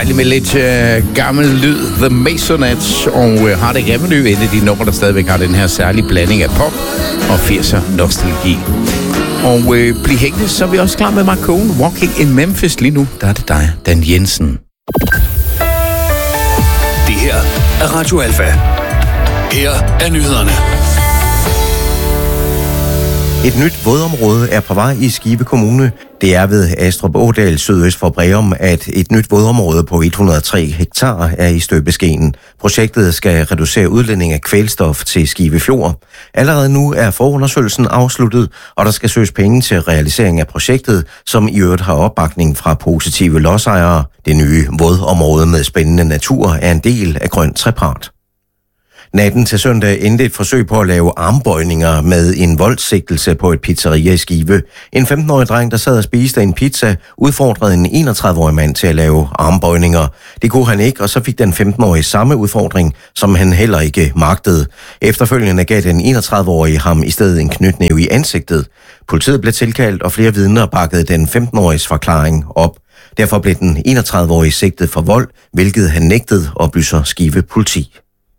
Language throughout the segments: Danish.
dejligt med lidt gammel lyd. The Maisonettes og Har det Avenue, et af de numre, der stadigvæk har den her særlige blanding af pop og 80'er nostalgi. Og bliv hængende, så er vi også klar med Mark Cohen, Walking in Memphis. Lige nu, der er det dig, Dan Jensen. Det her er Radio Alfa. Her er nyhederne. Et nyt vådområde er på vej i Skive Kommune. Det er ved Astrup Ådal sydøst for Breum, at et nyt vådområde på 103 hektar er i støbeskeen. Projektet skal reducere udledning af kvælstof til Skive Fjord. Allerede nu er forundersøgelsen afsluttet, og der skal søges penge til realisering af projektet, som i øvrigt har opbakning fra positive lodsejere. Det nye vådområde med spændende natur er en del af Grøn Trepart. Natten til søndag endte et forsøg på at lave armbøjninger med en voldssigtelse på et pizzeria i Skive. En 15-årig dreng, der sad og spiste en pizza, udfordrede en 31-årig mand til at lave armbøjninger. Det kunne han ikke, og så fik den 15-årige samme udfordring, som han heller ikke magtede. Efterfølgende gav den 31-årige ham i stedet en knytnæve i ansigtet. Politiet blev tilkaldt, og flere vidner bakkede den 15-åriges forklaring op. Derfor blev den 31-årige sigtet for vold, hvilket han nægtede, oplyser Skive politi.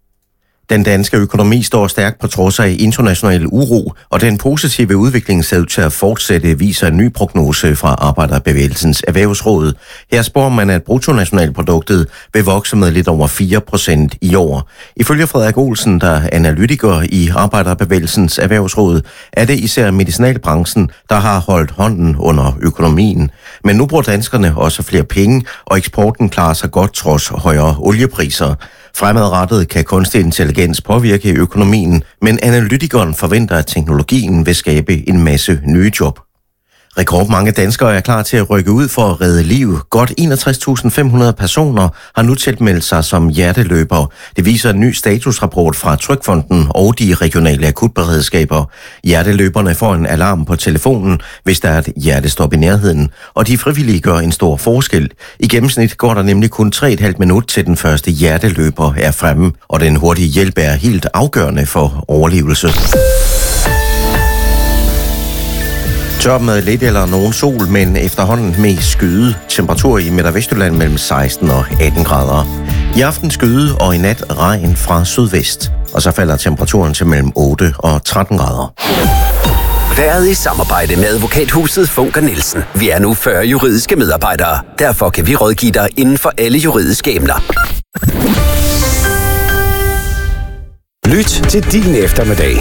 Den danske økonomi står stærkt på trods af international uro, og den positive udvikling ser ud til at fortsætte, viser en ny prognose fra Arbejderbevægelsens Erhvervsråd. Her spår man, at bruttonationalproduktet vil vokse med lidt over 4% i år. Ifølge Frederik Olsen, der er analytiker i Arbejderbevægelsens Erhvervsråd, er det især medicinalbranchen, der har holdt hånden under økonomien. Men nu bruger danskerne også flere penge, og eksporten klarer sig godt trods højere oliepriser. Fremadrettet kan kunstig intelligens påvirke økonomien, men analytikeren forventer, at teknologien vil skabe en masse nye job. Rekordmange danskere er klar til at rykke ud for at redde liv. Godt 61.500 personer har nu tilmeldt sig som hjerteløbere. Det viser en ny statusrapport fra Trygfonden og de regionale akutberedskaber. Hjerteløberne får en alarm på telefonen, hvis der er et hjertestop i nærheden, og de frivillige gør en stor forskel. I gennemsnit går der nemlig kun 3,5 minut til den første hjerteløber er fremme, og den hurtige hjælp er helt afgørende for overlevelse. Tør med lidt eller nogen sol, men efterhånden mest skyde. Temperatur i Midt- og Vestjylland mellem 16 og 18 grader. I aften skyde og i nat regn fra sydvest. Og så falder temperaturen til mellem 8 og 13 grader. Været i samarbejde med advokathuset Funker Nielsen. Vi er nu 40 juridiske medarbejdere. Derfor kan vi rådgive dig inden for alle juridiske emner. Lyt til din eftermiddag.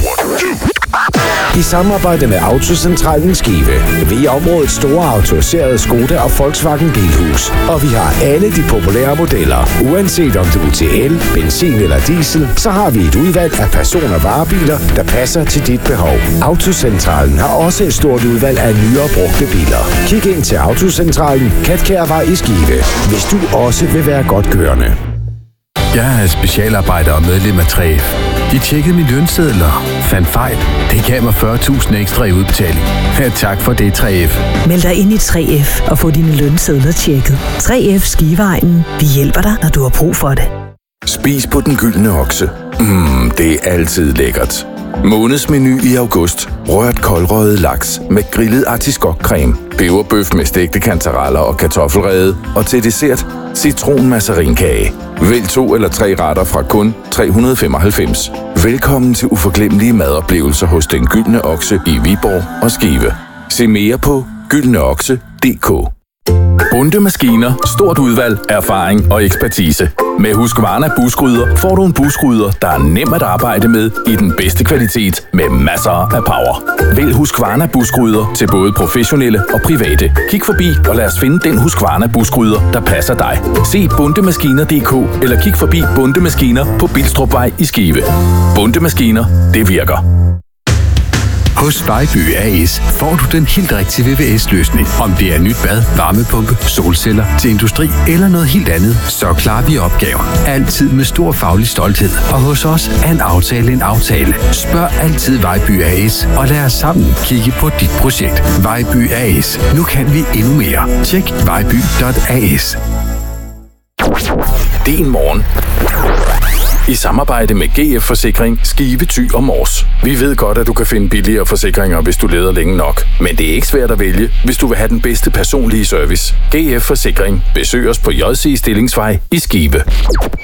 I samarbejde med Autocentralen Skive. Vi er områdets store autoriserede Skoda og Volkswagen Bilhus. Og vi har alle de populære modeller. Uanset om du er til el, benzin eller diesel, så har vi et udvalg af person- og varebiler, der passer til dit behov. Autocentralen har også et stort udvalg af nyere brugte biler. Kig ind til Autocentralen, Katkærvej i Skive, hvis du også vil være godt kørende. Jeg er specialarbejder og medlem af 3F. De tjekkede mine lønsedler. Fandt fejl. Det gav mig 40.000 ekstra i udbetaling. Ja, tak for det, 3F. Meld dig ind i 3F og få dine lønsedler tjekket. 3F Skiveegnen. Vi hjælper dig, når du har brug for det. Spis på Den Gyldne Okse. Det er altid lækkert. Månedsmenu i august. Rørt koldrøget laks med grillet artiskokcreme, peberbøf med stegte kantareller og kartoffelrede, og til dessert citronmassarinkage. Vælg 2 eller 3 retter fra kun 395. Velkommen til uforglemmelige madoplevelser hos Den Gyldne Okse i Viborg og Skive. Se mere på gyldeneokse.dk. Bunde Maskiner. Stort udvalg, erfaring og ekspertise. Med Husqvarna busgryder får du en busgryder, der er nem at arbejde med i den bedste kvalitet med masser af power. Vælg Husqvarna busgryder til både professionelle og private. Kig forbi og lad os finde den Husqvarna busgryder, der passer dig. Se bundemaskiner.dk eller kig forbi Bunde Maskiner på Bilstrupvej i Skive. Bunde Maskiner, det virker. Hos Vejby A/S får du den helt rigtige VVS-løsning. Om det er nyt bad, varmepumpe, solceller til industri eller noget helt andet, så klarer vi opgaven. Altid med stor faglig stolthed. Og hos os er en aftale en aftale. Spørg altid Vejby A/S og lad os sammen kigge på dit projekt. Vejby A/S. Nu kan vi endnu mere. Tjek vejby.as. Din morgen. I samarbejde med GF Forsikring, Skive, Thy og Mors. Vi ved godt, at du kan finde billigere forsikringer, hvis du leder længe nok. Men det er ikke svært at vælge, hvis du vil have den bedste personlige service. GF Forsikring. Besøg os på JC Stillingsvej i Skive.